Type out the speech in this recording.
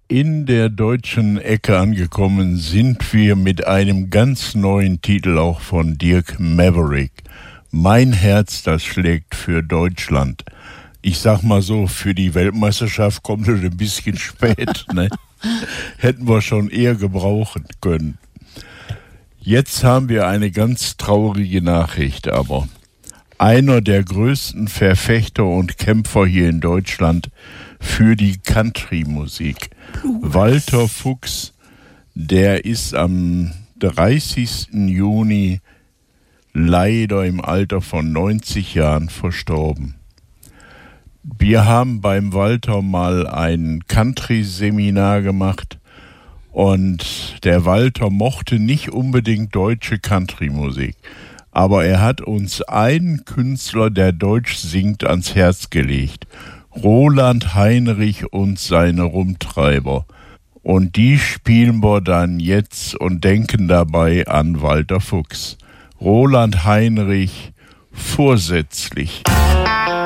In der deutschen Ecke angekommen sind wir mit einem ganz neuen Titel auch von Dirk Maverick. Mein Herz, das schlägt für Deutschland. Ich sag mal so, für die Weltmeisterschaft kommt es ein bisschen spät, ne? Hätten wir schon eher gebrauchen können. Jetzt haben wir eine ganz traurige Nachricht, aber einer der größten Verfechter und Kämpfer hier in Deutschland für die Country-Musik, Walter Fuchs, der ist am 30. Juni leider im Alter von 90 Jahren verstorben. Wir haben beim Walter mal ein Country-Seminar gemacht und der Walter mochte nicht unbedingt deutsche Country-Musik, aber er hat uns einen Künstler, der Deutsch singt, ans Herz gelegt. Roland Heinrich und seine Rumtreiber. Und die spielen wir dann jetzt und denken dabei an Walter Fuchs. Roland Heinrich, vorsätzlich.